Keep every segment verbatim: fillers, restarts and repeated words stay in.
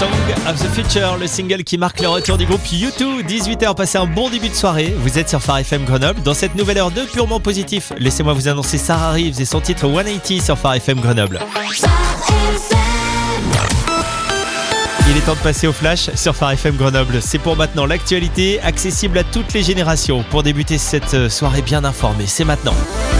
Song of the Future, le single qui marque le retour du groupe U deux. dix-huit heures, passez un bon début de soirée. Vous êtes sur Phare F M Grenoble. Dans cette nouvelle heure de Purement Positif, laissez-moi vous annoncer Sarah Reeves et son titre cent quatre-vingts sur Phare F M Grenoble. Il est temps de passer au flash sur Phare F M Grenoble. C'est pour maintenant l'actualité, accessible à toutes les générations. Pour débuter cette soirée bien informée, c'est maintenant.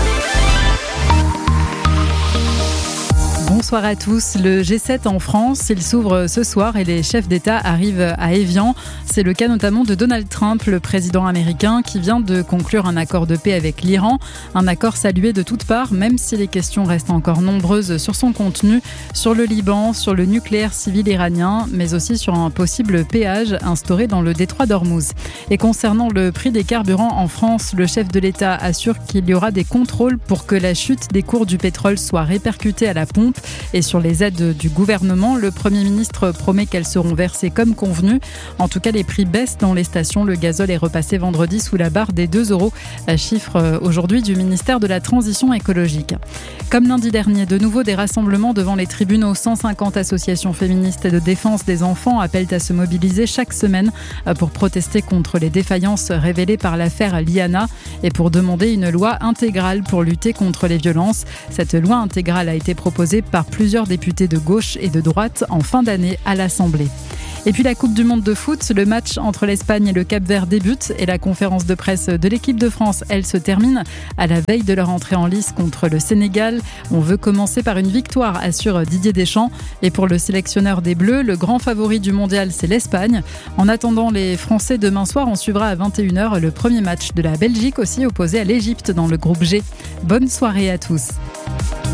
Bonsoir à tous. Le G sept en France, il s'ouvre ce soir et les chefs d'État arrivent à Évian. C'est le cas notamment de Donald Trump, le président américain, qui vient de conclure un accord de paix avec l'Iran. Un accord salué de toutes parts, même si les questions restent encore nombreuses sur son contenu, sur le Liban, sur le nucléaire civil iranien, mais aussi sur un possible péage instauré dans le détroit d'Ormuz. Et concernant le prix des carburants en France, le chef de l'État assure qu'il y aura des contrôles pour que la chute des cours du pétrole soit répercutée à la pompe. Et sur les aides du gouvernement, le Premier ministre promet qu'elles seront versées comme convenu. En tout cas, les prix baissent dans les stations. Le gazole est repassé vendredi sous la barre des deux euros, chiffre aujourd'hui du ministère de la Transition écologique. Comme lundi dernier, de nouveau des rassemblements devant les tribunaux. cent cinquante associations féministes et de défense des enfants appellent à se mobiliser chaque semaine pour protester contre les défaillances révélées par l'affaire Liana et pour demander une loi intégrale pour lutter contre les violences. Cette loi intégrale a été proposée par plusieurs députés de gauche et de droite en fin d'année à l'Assemblée. Et puis la Coupe du Monde de foot, le match entre l'Espagne et le Cap-Vert débute et la conférence de presse de l'équipe de France, elle se termine à la veille de leur entrée en lice contre le Sénégal. On veut commencer par une victoire, assure Didier Deschamps. Et pour le sélectionneur des Bleus, le grand favori du mondial, c'est l'Espagne. En attendant les Français, demain soir, on suivra à vingt et une heures le premier match de la Belgique, aussi opposé à l'Égypte dans le groupe G. Bonne soirée à tous.